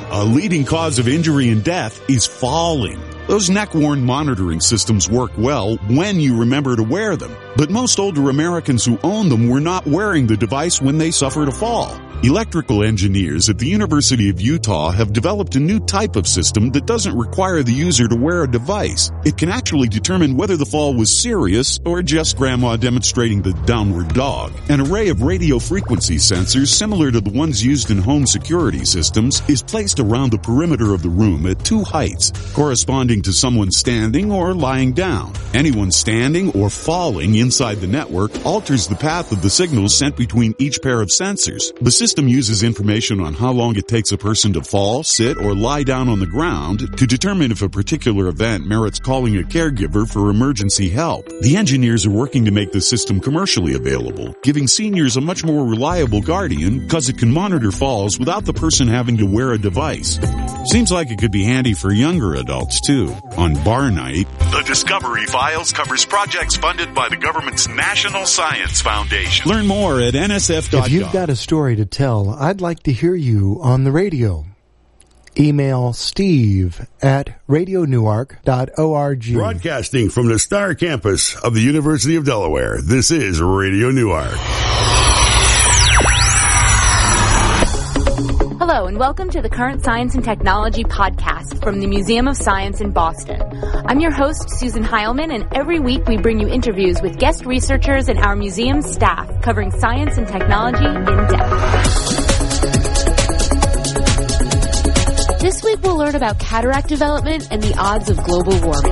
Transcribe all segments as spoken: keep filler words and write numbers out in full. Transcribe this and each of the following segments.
A leading cause of injury and death is falling. Those neck-worn monitoring systems work well when you remember to wear them. But most older Americans who own them were not wearing the device when they suffered a fall. Electrical engineers at the University of Utah have developed a new type of system that doesn't require the user to wear a device. It can actually determine whether the fall was serious or just grandma demonstrating the downward dog. An array of radio frequency sensors similar to the ones used in home security systems is placed around the perimeter of the room at two heights, corresponding to someone standing or lying down. Anyone standing or falling inside the network alters the path of the signals sent between each pair of sensors. The system uses information on how long it takes a person to fall, sit, or lie down on the ground to determine if a particular event merits calling a caregiver for emergency help. The engineers are working to make the system commercially available, giving seniors a much more reliable guardian because it can monitor falls without the person having to wear a device. Seems like it could be handy for younger adults, too. On Bar Night, The Discovery Files covers projects funded by the government's National Science Foundation. Learn more at N S F dot gov. If you've got a story to tell, I'd like to hear you on the radio. Email Steve at radio newark dot org. Broadcasting from the Star Campus of the University of Delaware, this is Radio Newark. Hello, and welcome to the Current Science and Technology podcast from the Museum of Science in Boston. I'm your host, Susan Heilman, and every week we bring you interviews with guest researchers and our museum staff covering science and technology in depth. This week we'll learn about cataract development and the odds of global warming.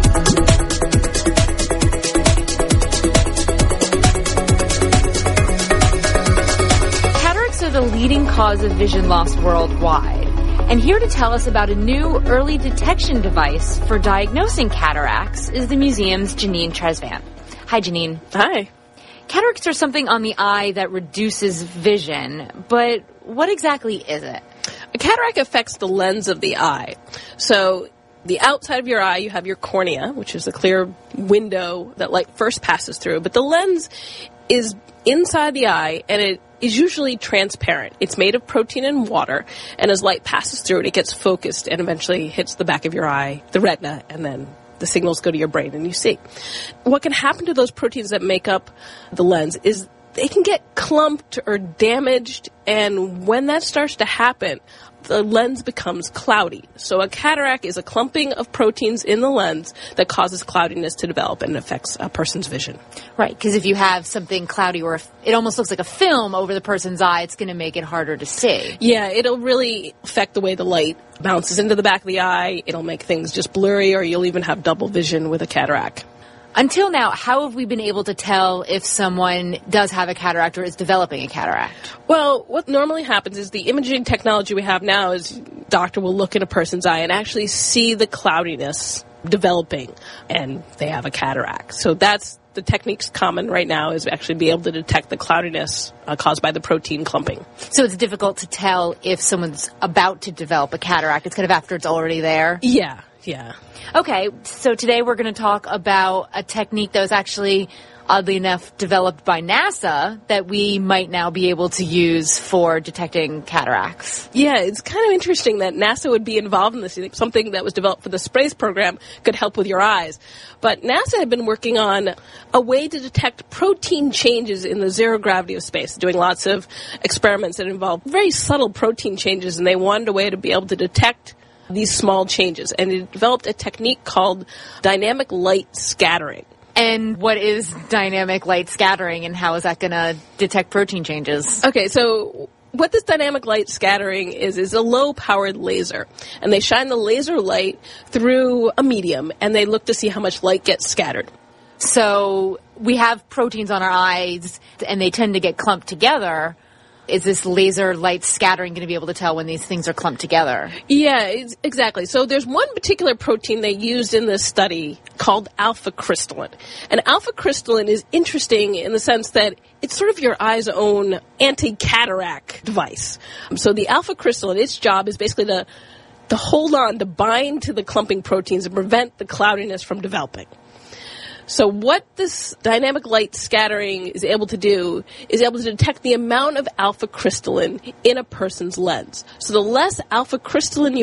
The leading cause of vision loss worldwide. And here to tell us about a new early detection device for diagnosing cataracts is the museum's Janine Tresvant. Hi, Janine. Hi. Cataracts are something on the eye that reduces vision, but what exactly is it? A cataract affects the lens of the eye. So the outside of your eye, you have your cornea, which is the clear window that light first passes through, but the lens is inside the eye, and it is usually transparent. It's made of protein and water, and as light passes through it, it gets focused and eventually hits the back of your eye, the retina, and then the signals go to your brain and you see. What can happen to those proteins that make up the lens is they can get clumped or damaged, and when that starts to happen, the lens becomes cloudy. So a cataract is a clumping of proteins in the lens that causes cloudiness to develop and affects a person's vision. Right, because if you have something cloudy or if it almost looks like a film over the person's eye, it's going to make it harder to see. Yeah, it'll really affect the way the light bounces into the back of the eye. It'll make things just blurry, or you'll even have double vision with a cataract. Until now, how have we been able to tell if someone does have a cataract or is developing a cataract? Well, what normally happens is the imaging technology we have now is doctor will look in a person's eye and actually see the cloudiness developing, and they have a cataract. So that's the techniques common right now, is actually be able to detect the cloudiness uh, caused by the protein clumping. So it's difficult to tell if someone's about to develop a cataract. It's kind of after it's already there? Yeah, yeah. Okay, so today we're going to talk about a technique that was actually, oddly enough, developed by NASA that we might now be able to use for detecting cataracts. Yeah, it's kind of interesting that NASA would be involved in this. Something that was developed for the SPRACE program could help with your eyes. But NASA had been working on a way to detect protein changes in the zero gravity of space, doing lots of experiments that involve very subtle protein changes, and they wanted a way to be able to detect these small changes. And it developed a technique called dynamic light scattering. And what is dynamic light scattering, and how is that going to detect protein changes? Okay, so what this dynamic light scattering is is a low-powered laser. And they shine the laser light through a medium, and they look to see how much light gets scattered. So we have proteins on our eyes, and they tend to get clumped together. Is this laser light scattering going to be able to tell when these things are clumped together? Yeah, it's, exactly. So there's one particular protein they used in this study called alpha-crystalline. And alpha-crystalline is interesting in the sense that it's sort of your eye's own anti-cataract device. So the alpha-crystalline, its job is basically to, to hold on, to bind to the clumping proteins and prevent the cloudiness from developing. So what this dynamic light scattering is able to do is able to detect the amount of alpha-crystalline in a person's lens. So the less alpha-crystalline you